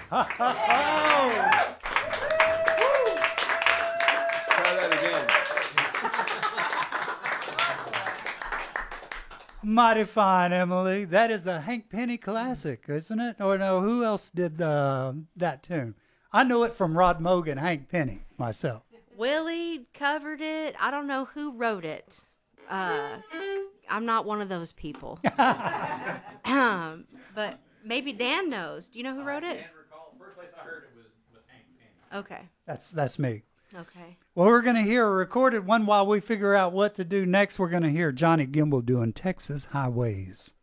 Oh. Try that again. Mighty fine, Emily. That is a Hank Penny classic, isn't it? Or no, who else did that tune? I know it from Rod Mogan, Hank Penny, myself. Willie covered it. I don't know who wrote it. I'm not one of those people. But maybe Dan knows. Do you know who wrote it? I can't recall. First place I heard it was Hank Penny. Okay. That's me. Okay. Well, we're going to hear a recorded one while we figure out what to do next. We're going to hear Johnny Gimble doing Texas Highways.